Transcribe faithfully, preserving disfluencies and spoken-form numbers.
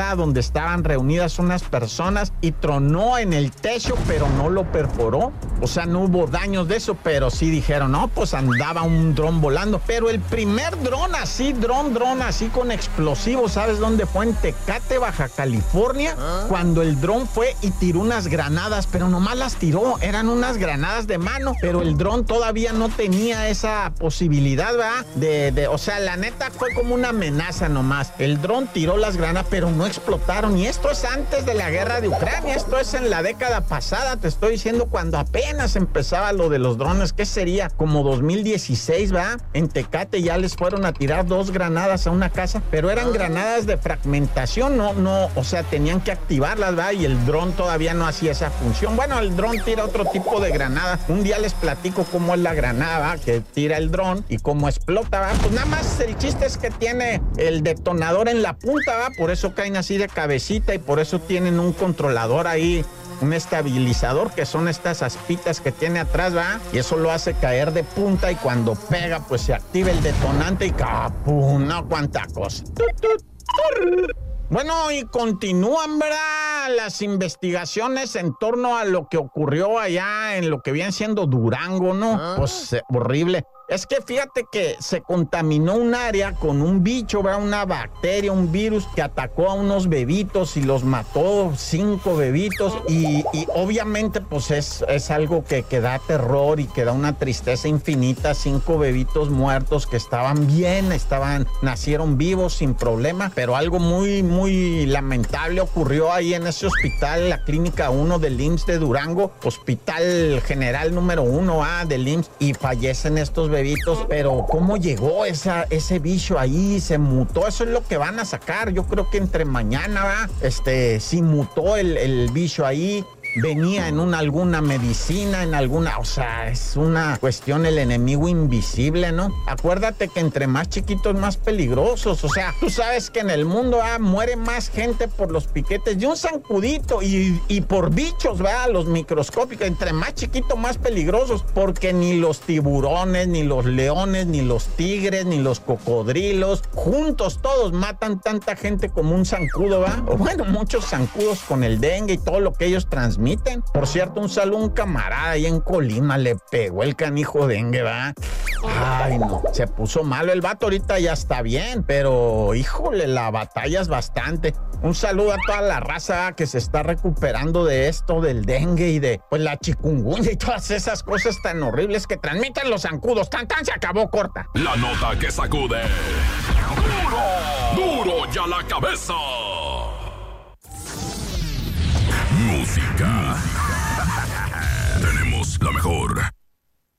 va, donde estaban reunidas unas personas y tronó en el techo, pero no lo perforó. O sea, no hubo daños de eso, pero sí dijeron, no, pues andaba un dron volando. Pero el primer dron así, dron, dron así con explosivos, ¿sabes dónde fue? En Tecate, Baja California, ¿Ah? Cuando el dron fue y tiró unas granadas, pero nomás las tiró, eran unas granadas de mano, pero el dron todavía no tenía esa posibilidad, ¿verdad? De, de, o sea, la neta fue como una amenaza nomás. El dron tiró las granadas, pero no explotaron. Y esto es antes de la guerra de Ucrania, esto es en la década pasada, te estoy diciendo, cuando apenas empezaba lo de los drones. ¿Qué sería? Como dos mil dieciséis, ¿va? En Tecate ya les fueron a tirar dos granadas a una casa, pero eran granadas de fragmentación, no, no, o sea, tenían que activarlas, ¿va? Y el dron todavía no hacía esa función. Bueno, el dron tira otro tipo de granada. Un día les platico cómo es la granada, ¿va? Que tira el dron y cómo explota, ¿va? Pues nada más el chiste es que tiene el detonador en la punta, ¿va? Por eso caen así de cabecita y por eso tienen un controlador ahí, un estabilizador, que son estas aspitas que tiene atrás, ¿va? Y eso lo hace caer de punta y cuando pega, pues se activa el detonante y ¡capum! No, cuánta cosa. Bueno, y continúan, ¿verdad?, las investigaciones en torno a lo que ocurrió allá en lo que viene siendo Durango, ¿no? ¿Ah? Pues eh, horrible. Es que fíjate que se contaminó un área con un bicho, ¿verdad? Una bacteria, un virus que atacó a unos bebitos y los mató, cinco bebitos. Y, y obviamente pues es, es algo que, que da terror y que da una tristeza infinita. Cinco bebitos muertos que estaban bien, estaban, nacieron vivos sin problema. Pero algo muy, muy lamentable ocurrió ahí en ese hospital, la clínica uno del I M S S de Durango, hospital general número uno A del I M S S, y fallecen estos bebitos. bebitos, pero ¿cómo llegó esa, ese bicho ahí? Se mutó, eso es lo que van a sacar. Yo creo que entre mañana, ¿va? Este, si mutó el, el bicho ahí, venía en una, alguna medicina, en alguna, o sea, es una cuestión, el enemigo invisible, ¿no? Acuérdate que entre más chiquitos, más peligrosos. O sea, tú sabes que en el mundo ah, muere más gente por los piquetes de un zancudito y, y por bichos, ¿verdad? Los microscópicos, entre más chiquitos, más peligrosos, porque ni los tiburones, ni los leones, ni los tigres, ni los cocodrilos, juntos todos matan tanta gente como un zancudo, ¿va? O bueno, muchos zancudos con el dengue y todo lo que ellos transmiten. Por cierto, un saludo a un camarada ahí en Colima, le pegó el canijo dengue, ¿va? Ay, no, se puso malo el vato, ahorita ya está bien, pero híjole, la batalla es bastante. Un saludo a toda la raza que se está recuperando de esto, del dengue y de, pues, la chikungunya y todas esas cosas tan horribles que transmiten los zancudos. Tan, tan, se acabó, corta. La nota que sacude. ¡Duro! ¡Duro ya la cabeza! Música.